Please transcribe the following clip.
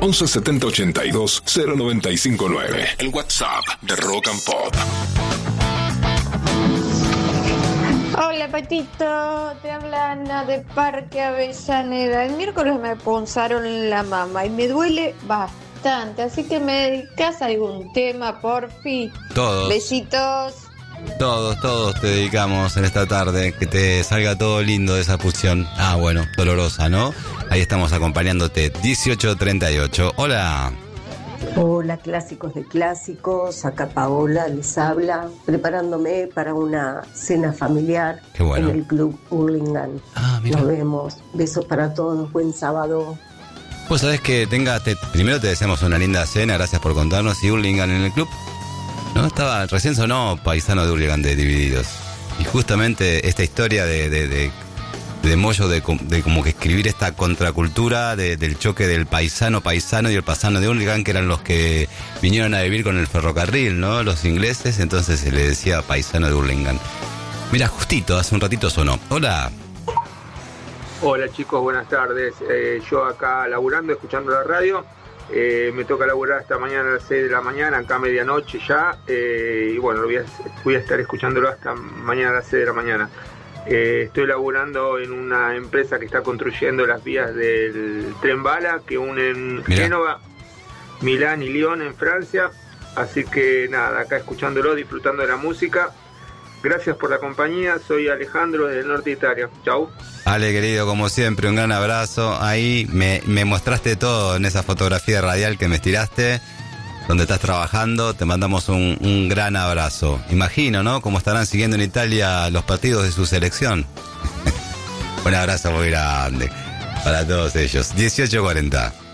11 70 82 0959. El WhatsApp de Rock and Pop. Hola Patito, te habla Ana de Parque Avellaneda. El miércoles me punzaron la mama y me duele bastante, así que me dedicas a algún tema, porfi. Todos. Besitos. Todos te dedicamos en esta tarde. Que te salga todo lindo de esa fusión. Ah, bueno, dolorosa, ¿no? Ahí estamos acompañándote. 1838. Hola. Hola, clásicos de clásicos. Acá Paola les habla, preparándome para una cena familiar. Qué bueno. En el Club Hurlingham. Mira. Nos vemos. Besos para todos. Buen sábado. Pues sabés que primero te deseamos una linda cena. Gracias por contarnos. ¿Y Hurlingham en el club? No, recién sonó Paisano de Hurlingham de Divididos. Y justamente esta historia de Moyo, de como que escribir esta contracultura del choque del paisano y el paisano de Hurlingham, que eran los que vinieron a vivir con el ferrocarril, ¿no? Los ingleses, entonces se le decía Paisano de Hurlingham. Mira, justito, hace un ratito sonó. Hola. Hola chicos, buenas tardes. Yo acá laburando, escuchando la radio. Me toca laburar hasta mañana a las 6 de la mañana, acá a medianoche ya, y bueno, voy a estar escuchándolo hasta mañana a las 6 de la mañana. Estoy laburando en una empresa que está construyendo las vías del tren bala que unen Génova, Milán y Lyon en Francia, así que nada, acá escuchándolo, disfrutando de la música. Gracias por la compañía, soy Alejandro desde el norte de Italia. Chau. Ale, querido, como siempre, un gran abrazo. Ahí me mostraste todo en esa fotografía radial que me estiraste, donde estás trabajando. Te mandamos un gran abrazo. Imagino, ¿no?, cómo estarán siguiendo en Italia los partidos de su selección. Un abrazo muy grande para todos ellos. 18:40.